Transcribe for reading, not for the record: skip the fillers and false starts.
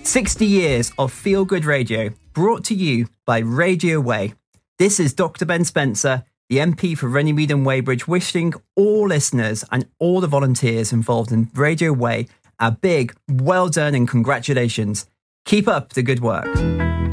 60 years of feel-good radio brought to you by Radio Way. This is Dr. Ben Spencer, the MP for Runnymede and Weybridge, wishing all listeners and all the volunteers involved in Radio Way a big well done and congratulations. Keep up the good work.